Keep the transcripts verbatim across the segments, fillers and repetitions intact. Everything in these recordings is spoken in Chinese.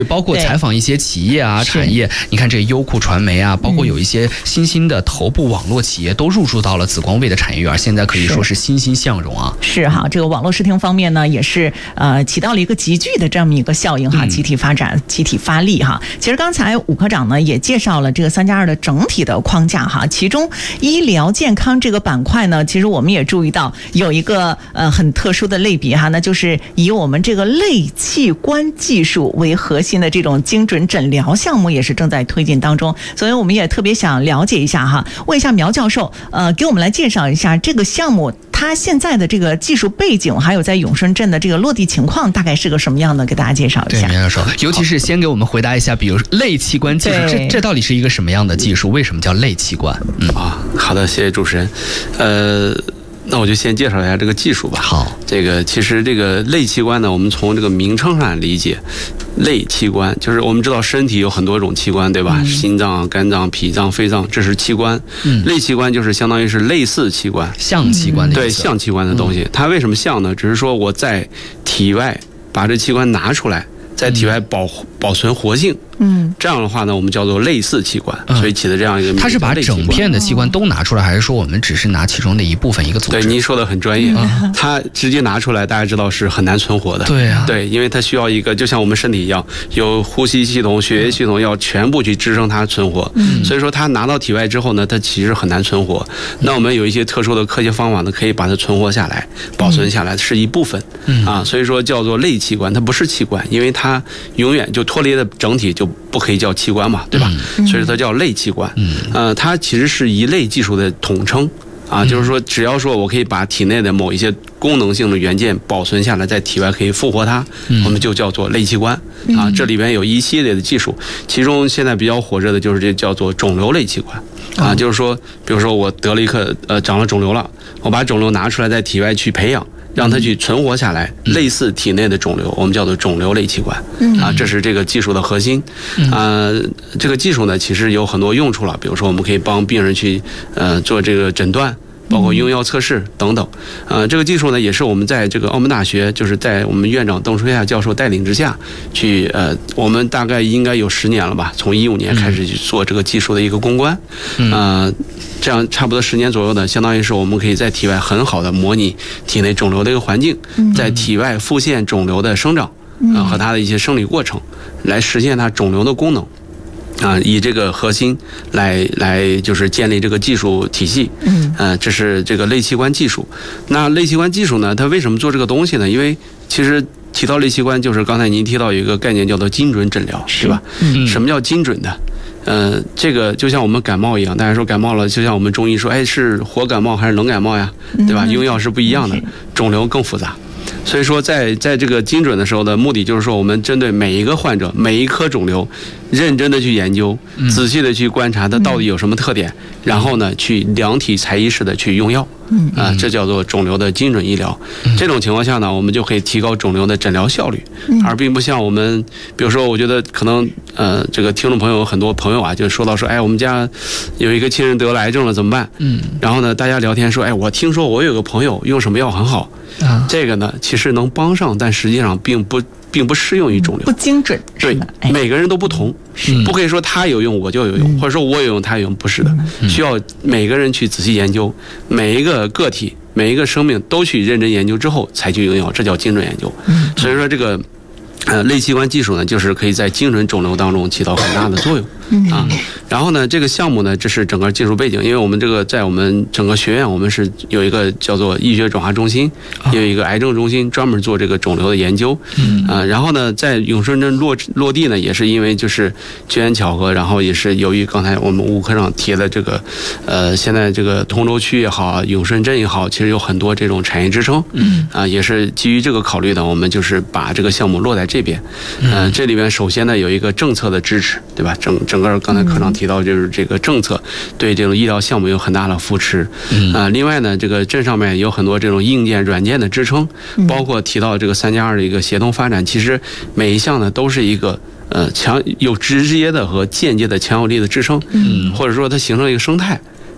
包括采访一些企业啊、产业，你看这优酷传媒啊，包括有一些新兴的头部网络企业都入驻到了紫光卫的产业园，现在可以说是欣欣向荣啊。 是哈，这个网络视听方面呢，也是呃起到了一个集聚的这么一个效应哈，集体发展、集体发力哈。其实刚才武科长呢也介绍了这个三加二的整体的框架哈，其中医疗健康这个板块呢，其实我们也注意到有一个呃很特殊的类别哈，那就是以我们这个类器官技术为核心的这种精准诊疗项目也是正在推进当中，所以我们也特别想了解一下哈，问一下苗教授，呃，给我们来介绍一下这个项目它现在的这个技术背景，还有在永顺镇的这个落地情况大概是个什么样的，给大家介绍一下。 对，苗教授，尤其是先给我们回答一下，比如类器官技术，这这到底是一个什么样的技术？为什么叫类器官？ 嗯啊，好的，谢谢主持人，呃。那我就先介绍一下这个技术吧。 好， 这个其实这个类器官呢，我们从这个名称上理解，类器官就是我们知道身体有很多种器官，对吧？嗯、心脏、肝脏、脾脏、肺脏，这是器官。嗯，类器官就是相当于是类似器官、 像器官的意思。 对，像器官的东西。嗯、它为什么像呢？只是说我在体外把这器官拿出来，在体外保、嗯、保存活性。嗯，这样的话呢，我们叫做类似器官，所以起的这样一个名字。 它是把整片的器官都拿出来，还是说我们只是拿其中的一部分一个组织？ 对，您说的很专业。嗯、它直接拿出来，大家知道是很难存活的。 对啊， 对，因为它需要一个，就像我们身体一样，有呼吸系统、血液系统要全部去支撑它存活。嗯，所以说它拿到体外之后呢，它其实很难存活。那我们有一些特殊的科学方法呢，可以把它存活下来、保存下来，是一部分。嗯啊，所以说叫做类器官，它不是器官，因为它永远就脱离了整体，就不可以叫器官嘛，对吧？嗯、所以它叫类器官。嗯，呃，它其实是一类技术的统称啊，就是说，只要说我可以把体内的某一些功能性的元件保存下来，在体外可以复活它，嗯、我们就叫做类器官啊。这里边有一系列的技术，其中现在比较火热的就是这叫做肿瘤类器官啊，就是说，比如说我得了一颗呃长了肿瘤了，我把肿瘤拿出来在体外去培养。让它去存活下来，类似体内的肿瘤，我们叫做肿瘤类器官啊，这是这个技术的核心。啊，这个技术呢，其实有很多用处了，比如说我们可以帮病人去呃做这个诊断，包括用药测试等等。呃，这个技术呢，也是我们在这个澳门大学，就是在我们院长邓春夏教授带领之下去，呃，我们大概应该有十年了吧，从一五年开始去做这个技术的一个攻关，呃。这样差不多十年左右的，相当于是我们可以在体外很好的模拟体内肿瘤的一个环境，在体外复现肿瘤的生长啊和它的一些生理过程，来实现它肿瘤的功能。啊，以这个核心来来就是建立这个技术体系，嗯，呃，这是这个类器官技术。那类器官技术呢，它为什么做这个东西呢？因为其实提到类器官，就是刚才您提到有一个概念叫做精准诊疗，是吧？嗯，什么叫精准的？呃，这个就像我们感冒一样，大家说感冒了，就像我们中医说，哎，是活感冒还是冷感冒呀？对吧？用药是不一样的，肿瘤更复杂。所以说在，在在这个精准的时候的目的，就是说我们针对每一个患者、每一颗肿瘤，认真的去研究，仔细的去观察它到底有什么特点，然后呢，去量体裁衣式的去用药。啊，这叫做肿瘤的精准医疗。这种情况下呢，我们就可以提高肿瘤的诊疗效率，而并不像我们，比如说，我觉得可能呃，这个听众朋友很多朋友啊，就说到说，哎，我们家有一个亲人得了癌症了，怎么办？嗯，然后呢，大家聊天说，哎，我听说我有个朋友用什么药很好，啊，这个呢，其实能帮上，但实际上并不。并不适用于肿瘤， 不精准， 对，每个人都不同，不可以说他有用我就有用，或者说我有用他有用，不是的，需要每个人去仔细研究，每一个个体每一个生命都去认真研究之后才去用药，这叫精准研究。所以说这个呃类器官技术呢，就是可以在精准肿瘤当中起到很大的作用。啊，然后呢，这个项目呢，这是整个技术背景，因为我们这个在我们整个学院，我们是有一个叫做医学转化中心，也有一个癌症中心，专门做这个肿瘤的研究。嗯，啊，然后呢，在永顺镇落落地呢，也是因为就是机缘巧合，然后也是由于刚才我们吴科长提的这个，呃，现在这个通州区也好，永顺镇也好，其实有很多这种产业支撑。嗯，啊，也是基于这个考虑呢，我们就是把这个项目落在这边。嗯、呃，这里边首先呢有一个政策的支持，对吧？整整个刚才科长提到，就是这个政策对这种医疗项目有很大的扶持。嗯，啊、呃，另外呢，这个镇上面有很多这种硬件、软件的支撑，包括提到这个三加二的一个协同发展，其实每一项呢都是一个。呃，强有直接的和间接的强有力的支撑，嗯，或者说它形成一个生态，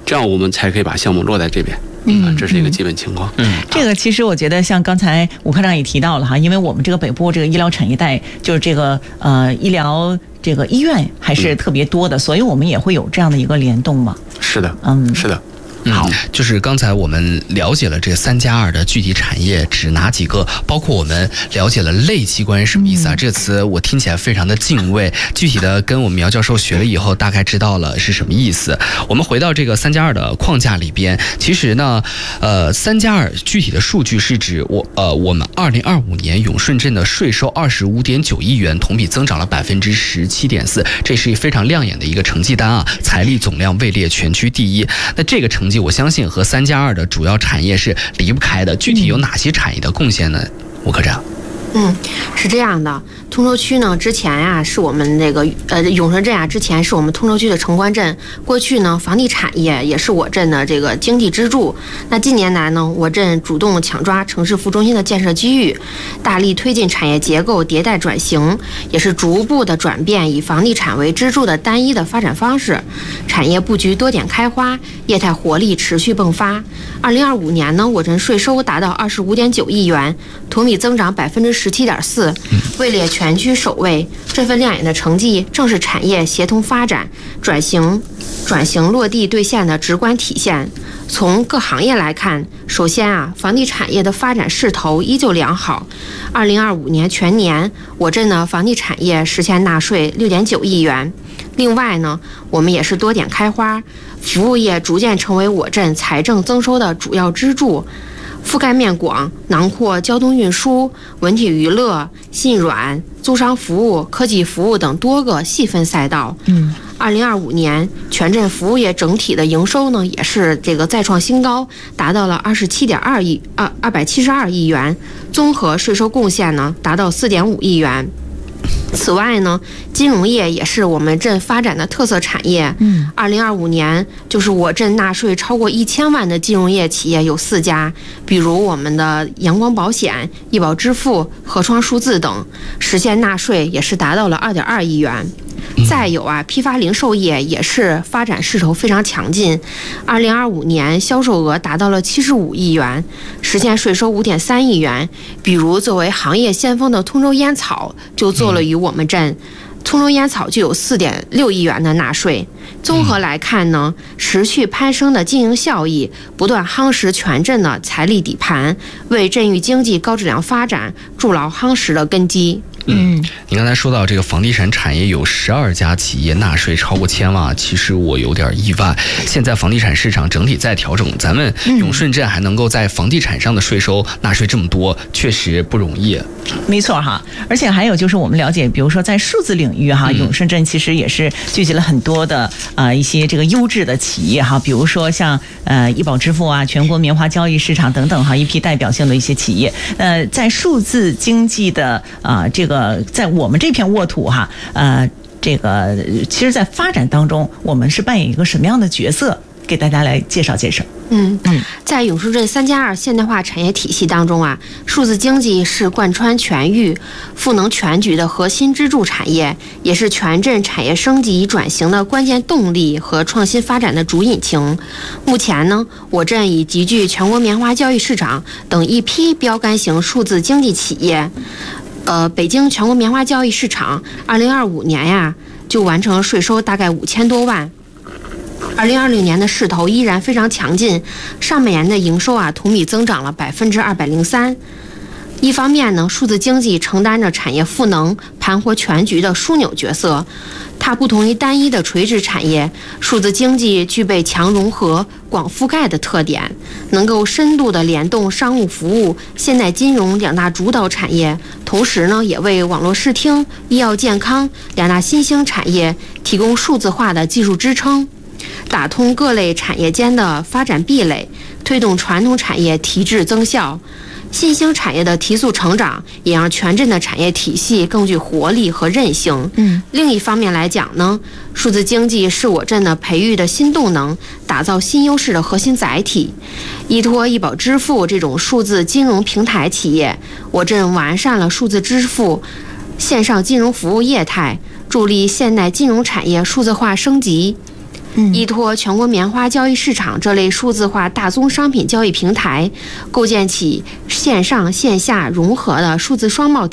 这样我们才可以把项目落在这边。 嗯、 啊，这是一个基本情况。 嗯，这个其实我觉得像刚才武科长也提到了哈，因为我们这个北部这个医疗产业带就是这个呃医疗这个医院还是特别多的，嗯、所以我们也会有这样的一个联动嘛。 是的， 嗯， 是的。 好，就是刚才我们了解了这三加二的具体产业指哪几个，包括我们了解了类器官是什么意思啊？嗯、这个词我听起来非常的敬畏，具体的跟我们苗教授学了以后，大概知道了是什么意思。我们回到这个三加二的框架里边，其实呢，呃，三加二具体的数据是指我呃我们二零二五年永顺镇的税收二十五点九亿元，同比增长了百分之十七点四，这是非常亮眼的一个成绩单啊，财力总量位列全区第一。那这个成绩我相信和三加二的主要产业是离不开的，具体有哪些产业的贡献呢？吴科长。 嗯，是这样的，通州区呢，之前呀、啊、是我们那个呃永顺镇啊，之前是我们通州区的城关镇。过去呢，房地产业也是我镇的这个经济支柱。那近年来呢，我镇主动抢抓城市副中心的建设机遇，大力推进产业结构迭代转型，也是逐步的转变以房地产为支柱的单一的发展方式，产业布局多点开花，业态活力持续迸发。二零二五年呢，我镇税收达到二十五点九亿元，同比增长百分之十七点四，位列全区首位。这份亮眼的成绩，正是产业协同发展、转型、转型落地兑现的直观体现。从各行业来看，首先啊，房地产业的发展势头依旧良好。二零二五年全年，我镇的房地产业实现纳税六点九亿元。另外呢，我们也是多点开花，服务业逐渐成为我镇财政增收的主要支柱。覆盖面广，囊括交通运输、文体娱乐、信软、租商服务、科技服务等多个细分赛道。 嗯， 二零二五年全镇服务业整体的营收呢，也是这个再创新高，达到了二十七点二亿二二百七十二亿元，综合税收贡献呢达到四点五亿元。此外呢，金融业也是我们镇发展的特色产业。 嗯， 二零二五年，就是我镇纳税超过一千万的金融业企业有四家，比如我们的阳光保险、易保支付、合创数字等，实现纳税也是达到了二点二亿元。再有啊，批发零售业也是发展势头非常强劲。二零二五年销售额达到了七十五亿元，实现税收五点三亿元。比如作为行业先锋的通州烟草，就做了与我们镇通州烟草就有四点六亿元的纳税。综合来看呢，持续攀升的经营效益，不断夯实全镇的财力底盘，为镇域经济高质量发展筑牢夯实的根基。 嗯，你刚才说到这个房地产产业有十二家企业纳税超过千万，其实我有点意外。现在房地产市场整体在调整，咱们永顺镇还能够在房地产上的税收纳税这么多，确实不容易。 没错哈，而且还有就是我们了解，比如说在数字领域哈，永顺镇其实也是聚集了很多的呃一些这个优质的企业哈，比如说像呃易保支付啊、全国棉花交易市场等等哈，一批代表性的一些企业。呃，在数字经济的啊、呃、这个。呃，在我们这片沃土哈，呃，这个其实，在发展当中，我们是扮演一个什么样的角色？给大家来介绍介绍。 嗯嗯，在永顺镇三加二现代化产业体系当中啊，数字经济是贯穿全域、赋能全局的核心支柱产业，也是全镇产业升级转型的关键动力和创新发展的主引擎。目前呢，我镇已集聚全国棉花交易市场等一批标杆型数字经济企业。呃，北京全国棉花交易市场，二零二五年呀就完成了税收大概五千多万。二零二六年的势头依然非常强劲，上半年的营收啊同比增长了百分之二百零三。一方面呢，数字经济承担着产业赋能、盘活全局的枢纽角色。它不同于单一的垂直产业，数字经济具备强融合、广覆盖的特点，能够深度的联动商务服务、现代金融两大主导产业，同时呢，也为网络视听、医药健康两大新兴产业提供数字化的技术支撑，打通各类产业间的发展壁垒，推动传统产业提质增效。新兴产业的提速成长，也让全镇的产业体系更具活力和韧性。 嗯， 另一方面来讲呢，数字经济是我镇的培育的新动能，打造新优势的核心载体。依托易保支付这种数字金融平台企业，我镇完善了数字支付线上金融服务业态，助力现代金融产业数字化升级。 依托全国棉花交易市场这类数字化大宗商品交易平台，构建起线上线下融合的数字双贸